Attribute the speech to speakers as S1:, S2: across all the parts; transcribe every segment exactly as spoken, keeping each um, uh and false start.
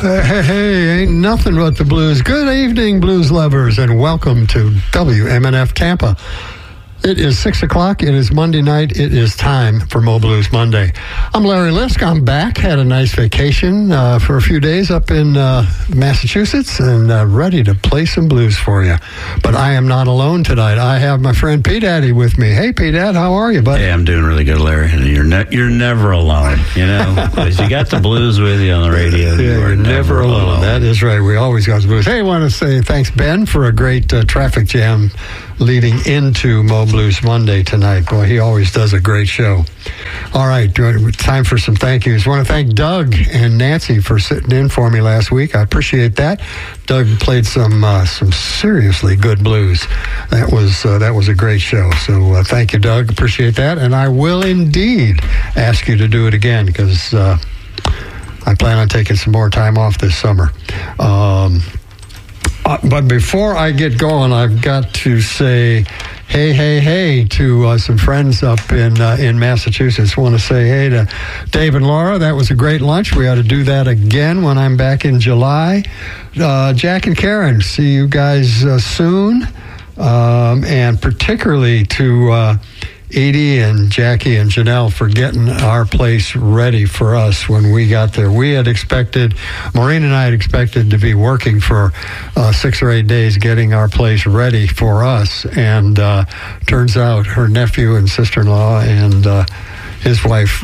S1: Hey, hey, hey, ain't nothing but the blues. Good evening, blues lovers, and welcome to W M N F Tampa. It is six o'clock. It is Monday night. It is time for Mo Blues Monday. I'm Larry Lisk. I'm back. Had a nice vacation uh, for a few days up in uh, Massachusetts and uh, ready to play some blues for you. But I am not alone tonight. I have my friend P. Daddy with me. Hey, P. Dad, how are you, buddy?
S2: Hey, I'm doing really good, Larry. You're ne- you're never alone, you know, because you got the blues with you on the radio.
S1: Yeah,
S2: you
S1: you're
S2: are
S1: never,
S2: never
S1: alone.
S2: alone.
S1: That is right. We always got the blues. Hey, I want to say thanks, Ben, for a great uh, traffic jam leading into Mo Blues Monday tonight. Boy, he always does a great show. All right, time for some thank yous. I want to thank Doug and Nancy for sitting in for me last week. I appreciate that. Doug played some uh, some seriously good blues. That was uh, that was a great show. So uh, thank you, Doug. Appreciate that. And I will indeed ask you to do it again because uh, I plan on taking some more time off this summer. Um, Uh, but before I get going, I've got to say, hey, hey, hey, to uh, some friends up in uh, in Massachusetts. I want to say hey to Dave and Laura. That was a great lunch. We ought to do that again when I'm back in July. Uh, Jack and Karen, see you guys uh, soon. Um, and particularly to uh, Edie and Jackie and Janelle for getting our place ready for us when we got there. We had expected, Maureen and I had expected to be working for uh, six or eight days getting our place ready for us. And uh, turns out her nephew and sister-in-law and uh, his wife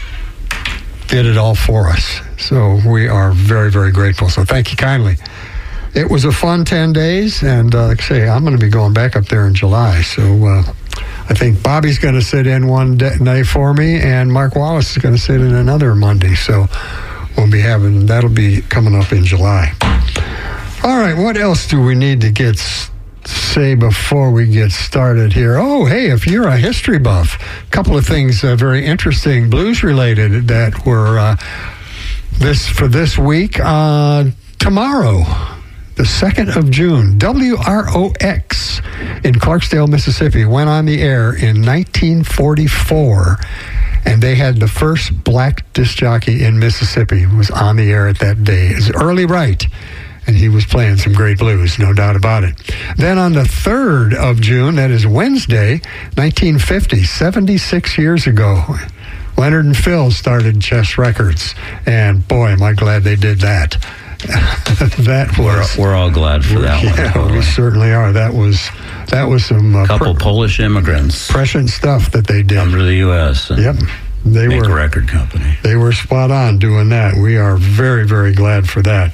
S1: did it all for us. So we are very, very grateful. So thank you kindly. It was a fun ten days. And uh, like I say, I'm going to be going back up there in July. So, uh, I think Bobby's going to sit in one day, night for me, and Mark Wallace is going to sit in another Monday. So we'll be having, that'll be coming up in July. All right, what else do we need to get say before we get started here? Oh, hey, if you're a history buff, a couple of things uh, very interesting blues-related that were uh, this for this week. Uh, tomorrow, the second of June, W R O X in Clarksdale, Mississippi, went on the air in nineteen forty-four, and they had the first black disc jockey in Mississippi who was on the air at that day. It was Early Wright, and he was playing some great blues, no doubt about it. Then on the third of June, that is Wednesday, nineteen fifty, seventy-six years ago, Leonard and Phil started Chess Records, and boy, am I glad they did that. that was
S2: we're, we're all glad for that
S1: yeah,
S2: one. Totally.
S1: We certainly are. That was that was some
S2: uh, couple
S1: pre-
S2: Polish immigrants,
S1: prescient stuff that they did.
S2: Come to the U S
S1: Yep, they
S2: make
S1: were
S2: a record company.
S1: They were spot on doing that. We are very, very glad for that.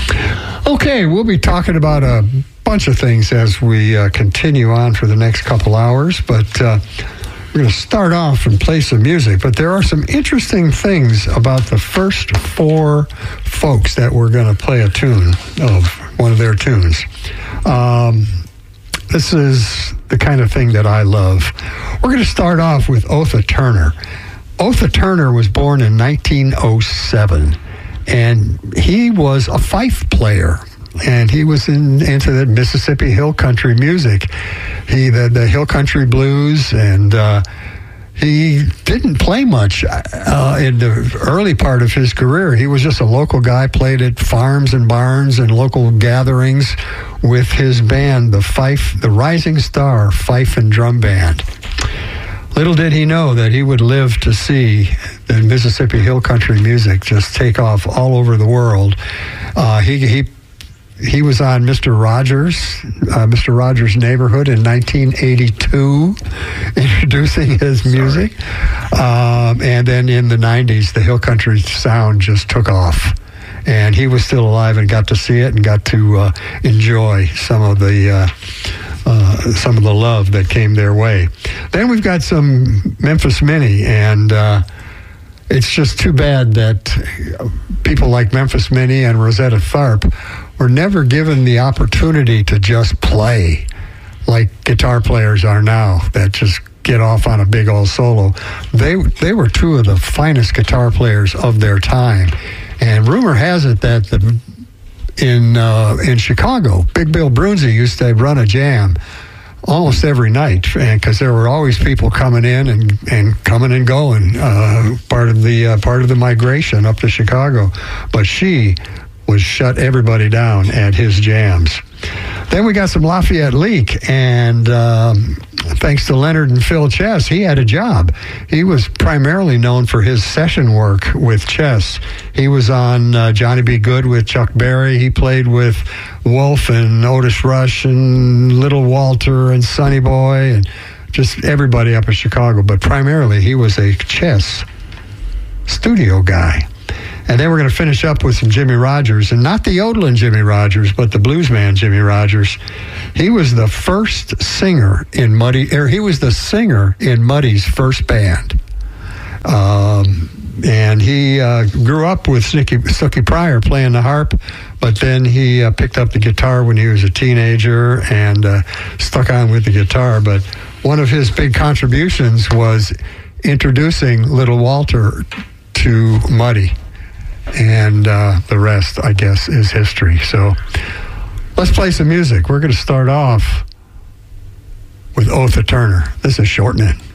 S1: Okay, we'll be talking about a bunch of things as we uh, continue on for the next couple hours, but. Uh, We're going to start off and play some music, but there are some interesting things about the first four folks that we're going to play a tune of, one of their tunes. Um, this is the kind of thing that I love. We're going to start off with Otha Turner. Otha Turner was born in nineteen oh seven, and he was a fife player. And he was in, into the Mississippi hill country music. He the, the hill country blues, and uh, he didn't play much uh, in the early part of his career. He was just a local guy, played at farms and barns and local gatherings with his band, the Fife, the Rising Star Fife and Drum Band. Little did he know that he would live to see the Mississippi hill country music just take off all over the world. Uh, he he. He was on Mister Rogers, uh, Mister Rogers' Neighborhood in nineteen eighty-two, introducing his music. Um, and then in the nineties, the hill country sound just took off. And he was still alive and got to see it and got to uh, enjoy some of the uh, uh, some of the love that came their way. Then we've got some Memphis Minnie, and uh, it's just too bad that people like Memphis Minnie and Rosetta Tharpe were never given the opportunity to just play like guitar players are now that just get off on a big old solo. They they were two of the finest guitar players of their time. And rumor has it that the, in uh, in Chicago, Big Bill Brunzi used to run a jam almost every night, because there were always people coming in and, and coming and going, uh, part of the uh, part of the migration up to Chicago. But she would shut everybody down at his jams. Then we got some Lafayette Leak, and um, thanks to Leonard and Phil Chess, he had a job. He was primarily known for his session work with Chess. He was on uh, Johnny B. Good with Chuck Berry. He played with Wolf and Otis Rush and Little Walter and Sonny Boy and just everybody up in Chicago. But primarily, he was a Chess studio guy. And then we're going to finish up with some Jimmy Rogers, and not the yodeling Jimmy Rogers, but the blues man Jimmy Rogers. He was the first singer in Muddy, or he was the singer in Muddy's first band. Um, and he uh, grew up with Snooky, Snooky Pryor playing the harp, but then he uh, picked up the guitar when he was a teenager and uh, stuck on with the guitar. But one of his big contributions was introducing Little Walter to Muddy. And uh, the rest, I guess, is history. So let's play some music. We're going to start off with Otha Turner. This is Shortening.